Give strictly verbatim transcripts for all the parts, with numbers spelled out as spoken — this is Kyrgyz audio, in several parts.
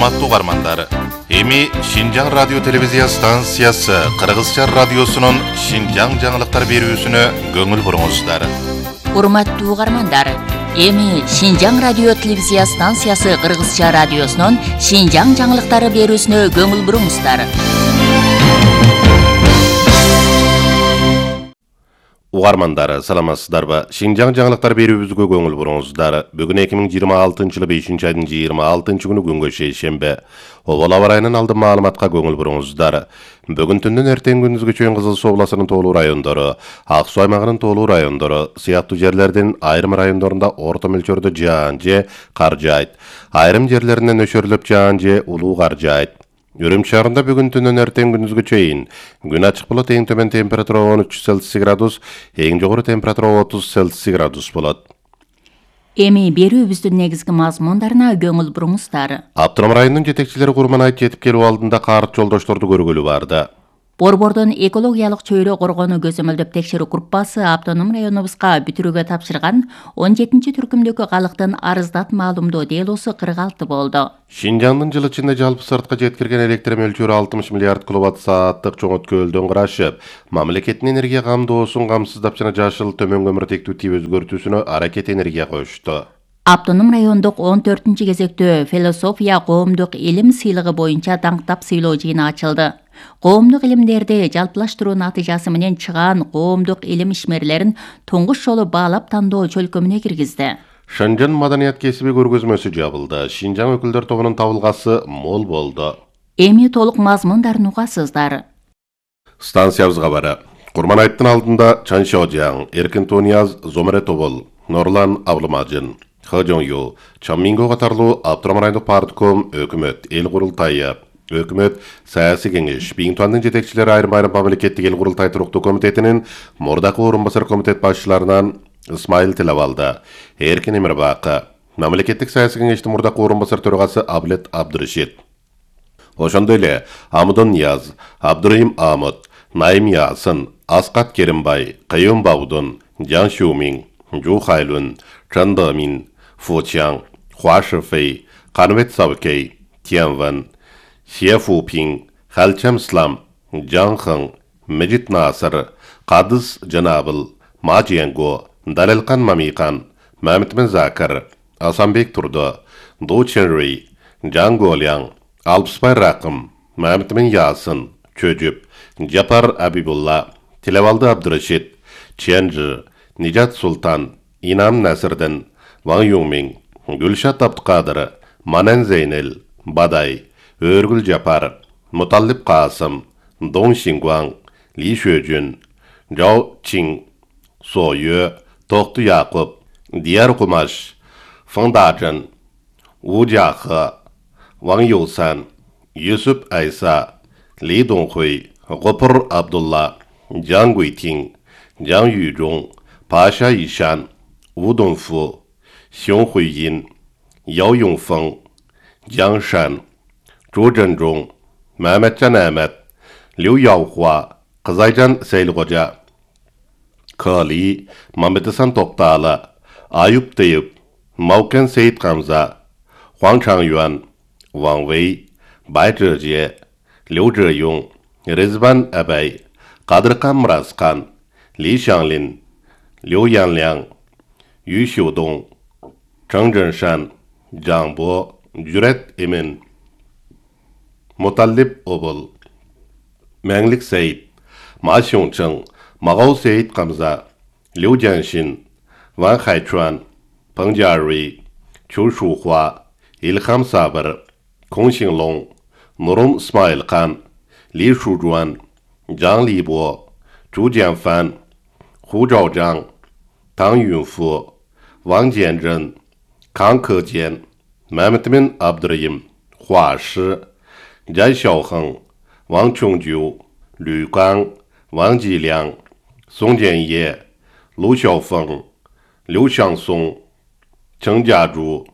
Урматтуу угармандар, эми Шинжаң радио телевизия станциясы Кыргызча радиосунун Шинжаң жаңылыктар берүүсүнө көңүл буруңуздар. Урматтуу угармандар, эми Шинжаң радио телевизия станциясы Кыргызча радиосунун Шинжаң жаңылыктары берүүсүнө көңүл буруңуздар. Угармандар, саламатсыздарбы? Шинжаң жаңылыктар берүүбүзгө көңүл буруңуздар. Бүгүн эки миң жыйырма алтынчы жылы бешинчи айдын жыйырма алтынчы күнү күнгө шейшембе. Обол аба райынын алдын маалыматка көңүл буруңуздар. Бүгүн түндөн эртең күндүзгө чейин Кызыл Суу областынын тоолуу райондору, Ак Суу аймагынын тоолуу райондору сыяктуу жерлердин айрым райондорунда орто мөлчөрдө жаан же кар жаайт. Айрым жерлеринен нөшөрлөп жаан же улуу кар жаайт. Үрүмчи шаарында бүгүн түнөн эртең күндүзгө чейин күн ачык болот, эң төмөн температура он үч Цельсий градус, эң жогору температура отуз Цельсий градус болот. Эми берүүбүздүн негизги мазмундарына көңүл буруңуздар. Аптырам районунун жетекчилери Курман айт жетип келүү алдында карт жолдошторду көргөлү барды. Борбордун экологиялык чөйрө коргонуу көзөмөлдөп текшерүү группасы автоном районубузга бүтүрүүгө тапшырган он жетинчи түркүмдөгү калктын арыздат маалымдоо делосу кырк алты болду. Шинжаңдын жыл ичинде жалпы сыртка жеткирген электр мөлчөрү алтымыш миллиард киловатт сааттык чоңоткөлдөн кырашып, мамлекеттин энергия камдоосун камсыздап жана жашыл төмөн көмүртектүү тип өзгөртүүсүнө аракет энергия коюшту. Автоном райондук он төртүнчү кезектөө философия коомдук илим сыйлыгы боюнча даңктап сыйлоо жыйыны ачылды. Коомдук илимдерди жалпылаштыруу натыйжасы менен чыгаан коомдук илим ишмерлерин туңгуш жолу баалап тандоо чөлкөмүнө киргизди. Шынжын маданият кесиби көргөзмөсү жабылды. Шинжаң өкүлдөр тобунун табылгасы мол болду. Эми толук мазмундарын угасыздар. Станциябызга бары. Курман айттын алдында Чан Шожаң, Эркин Тонияз, Зомере Тобол, Нурлан Аблымажын, Хожоңю, Чамминго катарлуу Аптырам райондук партком, өкмөт, эл курултайы, өкмөт, саясий кеңеш, Биңтуандын жетекчилери айрым-айрым мамлекеттик эл курултай туруктуу комитетинин мурдакы орун басар комитет башчыларынан Исмайыл Тилавалды, Эркин Эмирбакы, мамлекеттик саясий кеңештин мурдакы орун басар төрагасы Аблет Абдырышит. Ошондой эле Амудон Нияз, Абдырайым Амут, Найым Ясын, Аскат Керимбай, Кайым Баудун, Жан Шумин, Жу Хайлун, Чан Демин, Фу Чаң, Хуа Шифэй, Канвет Савкей, Тянвэн, Xie Fuping, Халчам Слам, Жан Хэн, Меджит Насыр, Кадыс Жанабыл, Ма Дженго, Далелкан Мамикан, Мамитмен Закыр, Асанбек Турды, Ду Ченри, Жан Голяң, Алпысбай Рақым, Мамитмен Ясын, Чөжүп, Жапар Абибулла, Тилавалды Абдырышит, Ченжи, Нижат Султан, Инам Насырдын, Ван Юңмин, Гүлшат Абдыкадыр, Манан Зейнел, Бадай, Өргүл Жапар, Муталлип Касым, Дон Шингуан, Ли Шөжүн, Жау Чин, Сойö, Токту Якуб, Дияр Кумаш, Фыңдажын, У Жахы, Ван Юсан, Юсуп Айса, Ли Донхуй, Гопур Абдулла, Жан Гуйтин, Жан Южун, Паша Ишан, У Донфу, Сюн Хуйин, Яо Юнфeng, Jiang Shan, Zhu Zhenzhong, Mehmetcan Ahmet, Liu Yaohua, Kızaycan Seylgoca, Kali, Mehmet Hasan Toktalı, Ayup Tayyip, Mauken Seyit Gamza, Huang Changyuan, Wang Wei, Bai Zhejie, Liu Zheyong, Rizvan Abay, Kadirkan Mrazkan, Li Xianglin, Liu Yanliang, Yu Xiudong, Cheng Zhenshan, Zhang Bo, Cüret Emin, Mutallip Obul, Menglik Seyit, Ma Xiongcheng, Magao Seyit Gamza, Liu Jianxin, Wang Haichuan, Peng Jiarui, Qiu Shuhua, İlham Sabır, Kong Xinglong, Nurum İsmail Khan, Li Shuzhuan, Zhang Libo, Zhu Jianfan, Hu Zhaozhang, Tang Yunfu, Wang Jianzhen, Kang Kejian, Mehmetmin Abdurayim, Hua Shi, Zhai Xiaoheng, Wang Chongju, Lü Gang, Wang Jiliang, Song Jianye, Lu Xiaofeng, Liu Xiangsong, Cheng Jiazhu,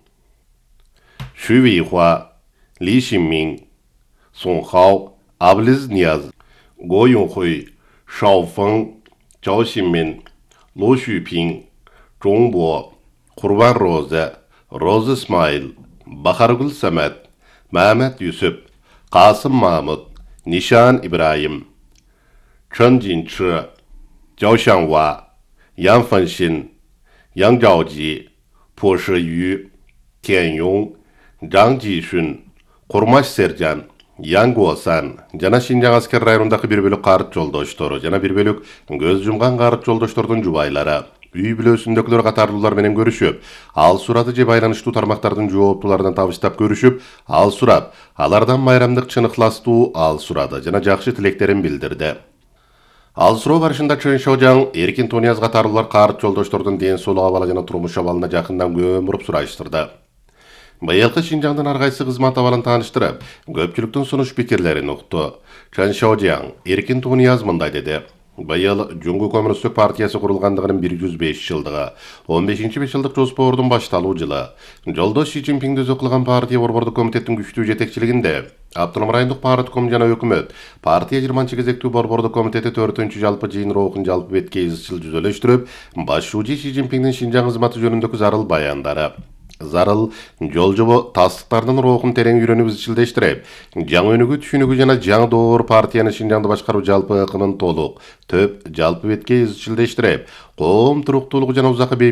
Xu Weihua, Li Xinming, Song Hao, Abliz Niyaz, Guo Yonghui, Shao Feng, Zhao Xinmin, Lu Xuping, Zhong Bo, Kurban Roze, Roz İsmail, Bahargul Samet, Mehmet Yusuf, Kasım Mahmud, Nişan İbrahim, Chen Jinchi, Zhao Xianghua, Yang Fenxin, Yang Zhaoji, Po Shiyu, Tian Yong, Zhang Jishun, Kurmaş Sercan, Yang Guosan, jana Şinjan asker rayonundaki bir bölük qarıt joldoştoru, jana bir bölük göz jumgan qarıt joldoştordun jubaylara, üy bilösündekiler qatarlılar menen görüşüp, al suratı je baylanıştуу tarmaktardын жооптуларынан табыштап görüşüp, al surap, alardan bayramdık çınıklastuu al suradı, jana jakşı tileklerin bildirdi. Al suroo barышында Чын Шожаң, Эркин Тоняз катарлуулар карыт жолдоштордун ден соолук абалы жана турмуш абалына жакындан көмүрүп сураштырды. Быйылкы Шинжаңдын ар кайсы кызмат абалын тааныштырып, көпчүлүктүн сунуш пикирлерин укту. Чын Шожаң, Эркин Тоняз мындай деди. Быйыл Жуңгу Коммунисттик партиясы курулгандыгынын бир жүз беш жылдыгы, он бешинчи беш жылдык жоспордун башталуу жылы. Жолдош Си Цзиньпинди өзү кылган партия борбордук комитеттин күчтүү жетекчилигинде Автоном райондук партком жана өкмөт партия жыйырманчы кезектүү борбордук комитети төртүнчү жалпы жыйын роокун жалпы бетке изчил жүзөлөштүрүп, башчуучу Си Цзиньпиндин Шинжаң кызматы жөнүндөгү зарыл баяндары. Зарыл жол жобо тастыктардын роокун терең үйрөнүп изчилдештирип, жаңы өнүгүү түшүнүгү жана жаңы доор партияны Шинжаңды башкаруу жалпы ыкымын толук, төп жалпы бетке изчилдештирип, коом туруктуулугу жана узакы